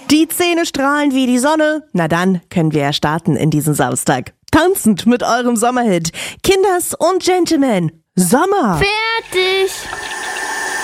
Die Zähne strahlen wie die Sonne. Na dann können wir ja starten in diesen Samstag. Tanzend mit eurem Sommerhit. Kinders und Gentlemen, Sommer. Fertig!